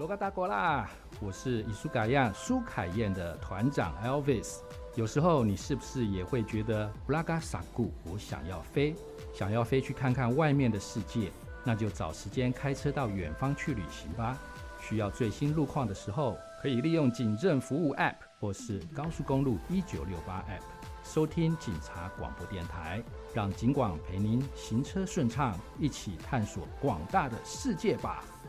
罗嘎达国啦，我是伊苏嘎样苏凯燕的团长 Elvis。有时候你是不是也会觉得布拉嘎萨固，我想要飞，想要飞去看看外面的世界，那就找时间开车到远方去旅行吧。需要最新路况的时候，可以利用警政服务 App 或是高速公路1968 App 收听警察广播电台，让警广陪您行车顺畅，一起探索广大的世界吧。